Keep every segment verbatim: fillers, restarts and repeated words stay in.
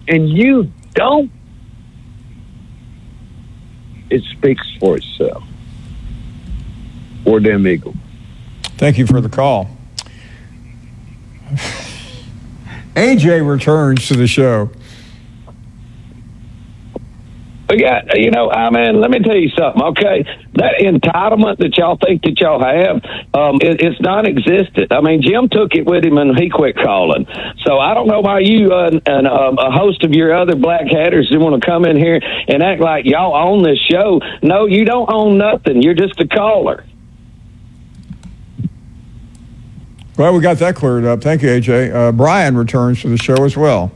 and you don't, it speaks for itself. For them Eagles. Thank you for the call. A J returns to the show. Yeah, you know, I mean, let me tell you something, okay? That entitlement that y'all think that y'all have, um, it, it's non-existent. I mean, Jim took it with him and he quit calling. So I don't know why you uh, and um, a host of your other black hatters want to come in here and act like y'all own this show. No, you don't own nothing. You're just a caller. Well, we got that cleared up. Thank you, A J. Uh, Brian returns to the show as well.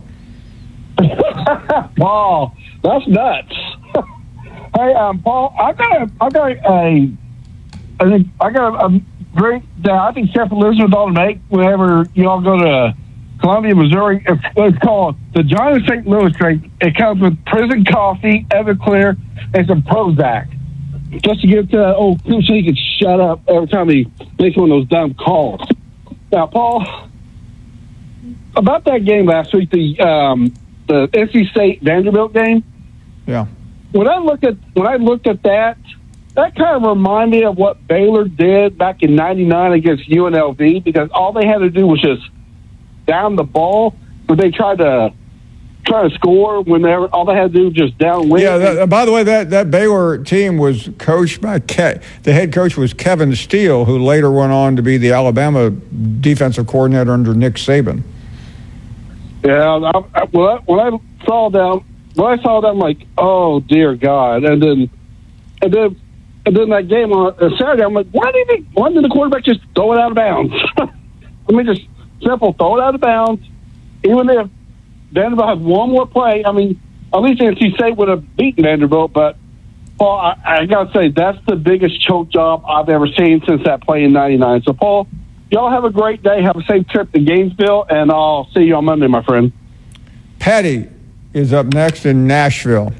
Paul, that's nuts. Hey, um, Paul, I got a, I got a, I think I got a, a drink that I think Chef Elizabeth ought to make whenever y'all go to Columbia, Missouri. It's, it's called the John Saint Louis drink. It comes with prison coffee, Everclear, and some Prozac. Just to give to old Tim so he can shut up every time he makes one of those dumb calls. Now, Paul, about that game last week, the um, the N C State Vanderbilt game. Yeah. When I looked at when I looked at that, that kind of reminded me of what Baylor did back in ninety-nine against U N L V, because all they had to do was just down the ball, but they tried to try to score whenever all they had to do was just downwind. Yeah. That, by the way, that, that Baylor team was coached by Ke- the head coach was Kevin Steele, who later went on to be the Alabama defensive coordinator under Nick Saban. Yeah. I, I, when, I, when I saw them, when I saw that, I'm like, oh dear God! And then, and then, and then that game on uh, Saturday, I'm like, why did he, why did the quarterback just throw it out of bounds? I mean, just simple, throw it out of bounds. Even if Vanderbilt had one more play, I mean, at least N C State would have beaten Vanderbilt. But Paul, I, I gotta say, that's the biggest choke job I've ever seen since that play in ninety-nine. So, Paul, y'all have a great day. Have a safe trip to Gainesville, and I'll see you on Monday, my friend. Patty is up next in Nashville.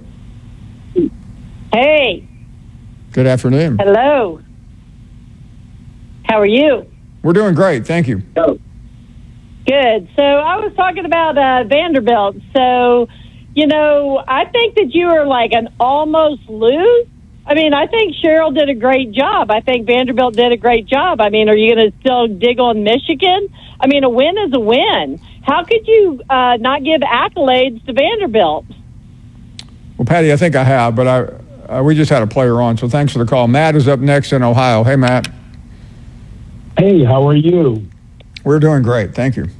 Hey. Good afternoon. Hello. How are you? We're doing great. Thank you. Good. So I was talking about uh, Vanderbilt. So, you know, I think that you were like an almost lose. I mean, I think Cheryl did a great job. I think Vanderbilt did a great job. I mean, are you going to still dig on Michigan? I mean, a win is a win. How could you uh, not give accolades to Vanderbilt? Well, Patty, I think I have, but I uh, we just had a player on, so thanks for the call. Matt is up next in Ohio. Hey, Matt. Hey, how are you? We're doing great. Thank you.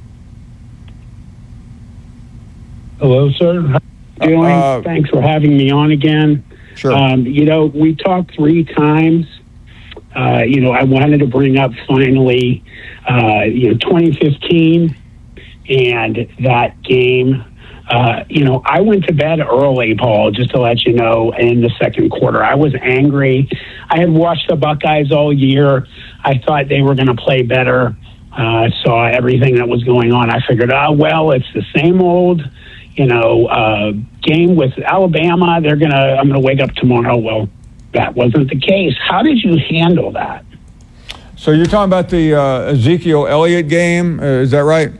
Hello, sir. How are you doing? Uh, Thanks for having me on again. Sure. Um, you know, we talked three times. Uh, you know, I wanted to bring up finally, uh, you know, twenty fifteen and that game. Uh, you know, I went to bed early, Paul, just to let you know, in the second quarter. I was angry. I had watched the Buckeyes all year. I thought they were going to play better. I uh, saw everything that was going on. I figured, oh, well, it's the same old, you know, uh, game with Alabama. They're going to, I'm going to wake up tomorrow. Well, that wasn't the case. How did you handle that? So you're talking about the uh, Ezekiel Elliott game, uh, is that right?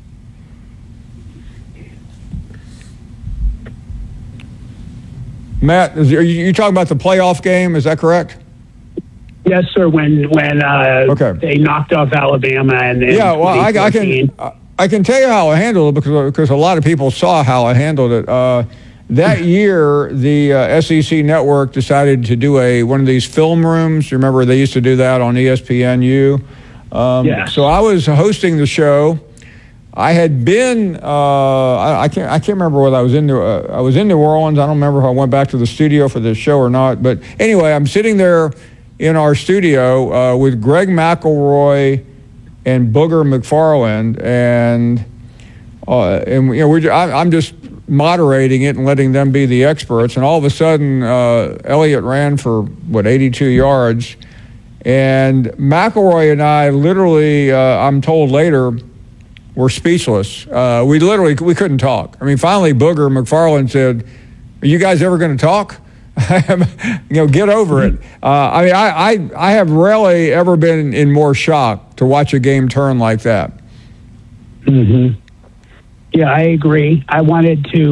Matt, is, are you, you talking about the playoff game? Is that correct? Yes, sir. When when uh, okay. they knocked off Alabama and, and yeah, well, I, I can I can tell you how I handled it because because a lot of people saw how I handled it. Uh, that year, the uh, S E C network decided to do a one of these film rooms. You remember they used to do that on E S P N U. Um, yeah. So I was hosting the show. I had been, uh, I, I can't, I can't remember whether I was in, New, uh, I was in New Orleans. I don't remember if I went back to the studio for this show or not. But anyway, I'm sitting there in our studio uh, with Greg McElroy and Booger McFarland, and uh, and you know, we're, I, I'm just moderating it and letting them be the experts. And all of a sudden, uh, Elliott ran for what eighty-two yards, and McElroy and I literally, uh, I'm told later, were speechless. Uh, we literally, we couldn't talk. I mean, finally, Booger McFarland said, "Are you guys ever going to talk? you know, get over it." Uh, I mean, I, I, I have rarely ever been in more shock to watch a game turn like that. Mm-hmm. Yeah, I agree. I wanted to